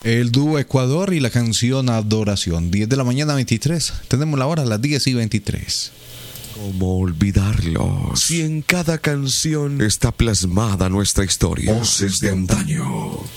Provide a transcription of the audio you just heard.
El dúo Ecuador y la canción Adoración. 10 de la mañana 23. Tenemos la hora a las 10:23. ¿Cómo olvidarlo? Si en cada canción está plasmada nuestra historia. Voces de antaño.